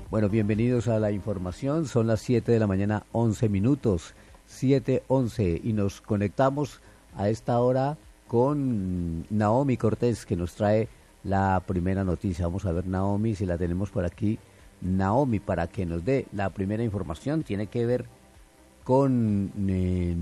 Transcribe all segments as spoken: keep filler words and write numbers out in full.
Bueno, bienvenidos a la información. Son las siete de la mañana, once minutos, siete once, y nos conectamos a esta hora con Naomi Cortés, que nos trae la primera noticia. Vamos a ver, Naomi, si la tenemos por aquí. Naomi, para que nos dé la primera información, tiene que ver con, eh,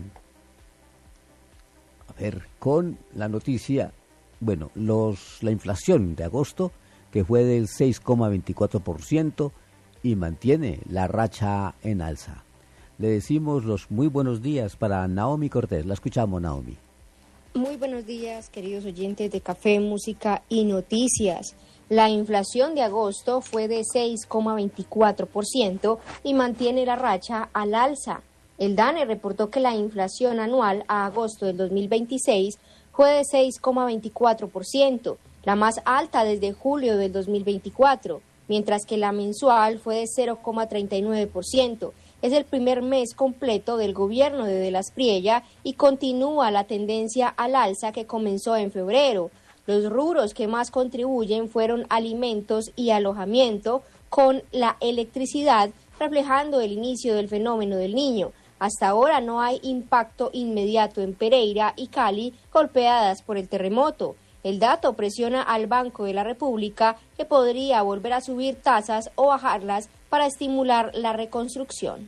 a ver, con la noticia, bueno, los la inflación de agosto, que fue del seis coma veinticuatro por ciento y mantiene la racha en alza. Le decimos los muy buenos días para Naomi Cortés. La escuchamos, Naomi. Muy buenos días, queridos oyentes de Café, Música y Noticias. La inflación de agosto fue de seis coma veinticuatro por ciento y mantiene la racha al alza. El DANE reportó que la inflación anual a agosto del dos mil veintiséis fue de seis coma veinticuatro por ciento, la más alta desde julio del dos mil veinticuatro, mientras que la mensual fue de cero coma treinta y nueve por ciento. Es el primer mes completo del gobierno de De las Priella y continúa la tendencia al alza que comenzó en febrero. Los rubros que más contribuyen fueron alimentos y alojamiento, con la electricidad reflejando el inicio del fenómeno del Niño. Hasta ahora no hay impacto inmediato en Pereira y Cali, golpeadas por el terremoto. El dato presiona al Banco de la República, que podría volver a subir tasas o bajarlas para estimular la reconstrucción.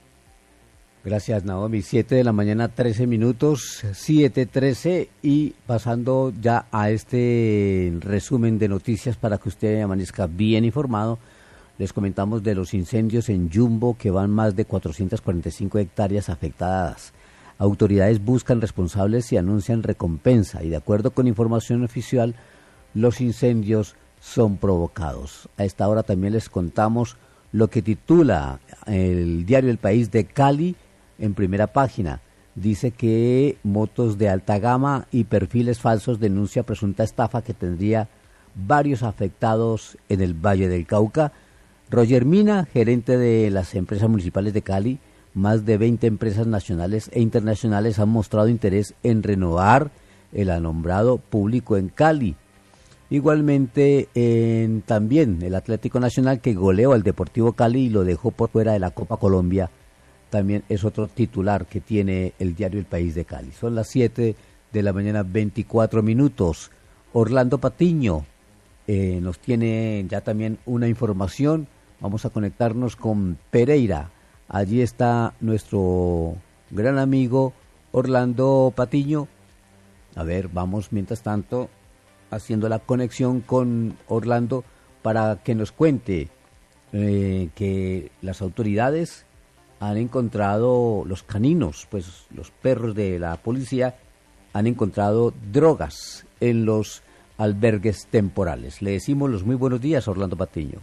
Gracias, Naomi. siete de la mañana, trece minutos, siete trece, y pasando ya a este resumen de noticias para que usted amanezca bien informado, les comentamos de los incendios en Yumbo, que van más de cuatrocientas cuarenta y cinco hectáreas afectadas. Autoridades buscan responsables y anuncian recompensa, y de acuerdo con información oficial, los incendios son provocados. A esta hora también les contamos lo que titula el diario El País de Cali en primera página. Dice que motos de alta gama y perfiles falsos denuncia presunta estafa que tendría varios afectados en el Valle del Cauca. Roger Mina, gerente de las empresas municipales de Cali, más de veinte empresas nacionales e internacionales han mostrado interés en renovar el alumbrado público en Cali. Igualmente, en, también el Atlético Nacional, que goleó al Deportivo Cali y lo dejó por fuera de la Copa Colombia, también es otro titular que tiene el diario El País de Cali. Son las siete de la mañana, veinticuatro minutos. Orlando Patiño eh, nos tiene ya también una información. Vamos a conectarnos con Pereira. Allí está nuestro gran amigo Orlando Patiño. A ver, vamos mientras tanto haciendo la conexión con Orlando para que nos cuente eh, que las autoridades han encontrado, los caninos, pues los perros de la policía, han encontrado drogas en los albergues temporales. Le decimos los muy buenos días, Orlando Patiño.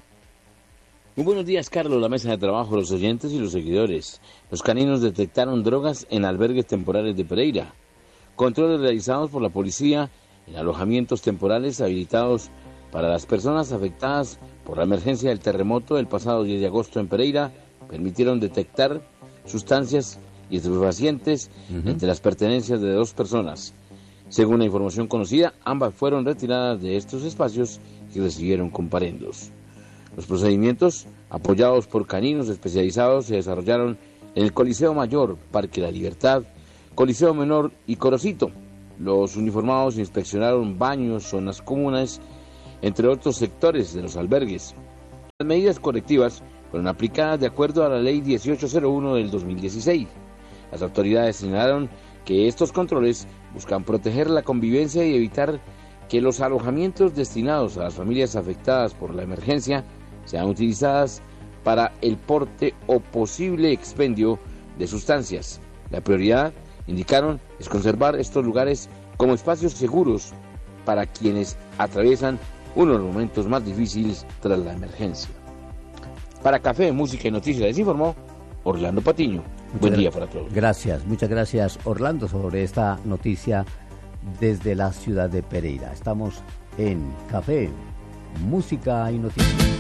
Muy buenos días, Carlos, la mesa de trabajo, los oyentes y los seguidores. Los caninos detectaron drogas en albergues temporales de Pereira. Controles realizados por la policía en alojamientos temporales habilitados para las personas afectadas por la emergencia del terremoto del pasado diez de agosto en Pereira permitieron detectar sustancias y estupefacientes uh-huh. entre las pertenencias de dos personas. Según la información conocida, ambas fueron retiradas de estos espacios y recibieron comparendos. Los procedimientos, apoyados por caninos especializados, se desarrollaron en el Coliseo Mayor, Parque La Libertad, Coliseo Menor y Corocito. Los uniformados inspeccionaron baños, zonas comunes, entre otros sectores de los albergues. Las medidas correctivas fueron aplicadas de acuerdo a la Ley dieciocho cero uno del dos mil dieciséis. Las autoridades señalaron que estos controles buscan proteger la convivencia y evitar que los alojamientos destinados a las familias afectadas por la emergencia sean utilizadas para el porte o posible expendio de sustancias. La prioridad, indicaron, es conservar estos lugares como espacios seguros para quienes atraviesan uno de los momentos más difíciles tras la emergencia. Para Café, Música y Noticias les informó Orlando Patiño. Muchas Buen día para todos. Gracias, muchas gracias, Orlando, sobre esta noticia desde la ciudad de Pereira. Estamos en Café, Música y Noticias.